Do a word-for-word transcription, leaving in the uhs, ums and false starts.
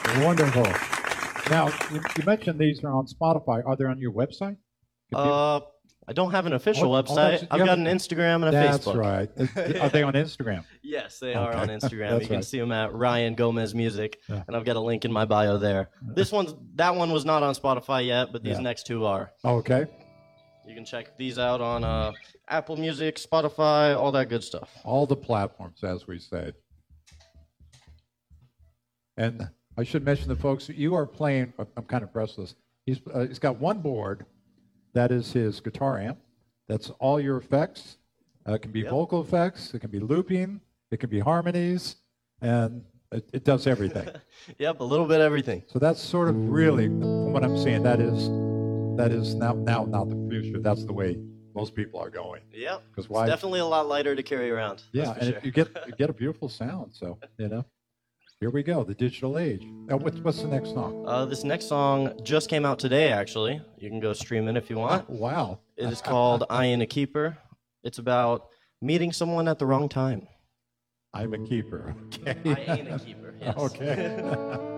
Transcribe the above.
Wonderful. Now, you, you mentioned these are on Spotify. Are they on your website? Could people- Uh, I don't have an official Oh, oh, website. that's- you I've have got a- an Instagram and a That's Facebook. right. Are they on Instagram? Yes, they are Okay. on Instagram. That's You can right. see them at Ryan Gomez Music, Yeah. and I've got a link in my bio there. This one's that one was not on Spotify yet, but these Yeah. next two are. Okay. You can check these out on uh, Apple Music, Spotify, all that good stuff. All the platforms, as we said. And I should mention the folks, you are playing, I'm kind of impressed with this. He's, uh, he's got one board, that is his guitar amp. That's all your effects. Uh, it can be Yep. vocal effects, it can be looping, it can be harmonies, and it, it does everything. Yep, a little bit of everything. So that's sort of really, from what I'm seeing, that is, that is now, now not the future. That's the way most people are going. Yep. 'Cause It's why- definitely a lot lighter to carry around. Yeah, that's for and sure. it, you get you get a beautiful sound. So you know, here we go, the digital age. Now, what's what's the next song? Uh, this next song just came out today, actually. You can go stream it if you want. Wow, It is called I Ain't a Keeper. It's about meeting someone at the wrong time. I'm a keeper. Okay. I ain't a keeper, yes. Okay.